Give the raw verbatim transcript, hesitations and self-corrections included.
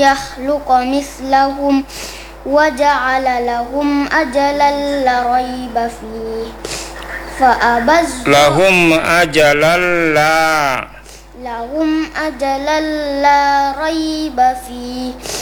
يخلق مثلهم وجعل لهم أجلا لا ريب فيه فأبى لهم أجلا لا لهم أجلا لا ريب فيه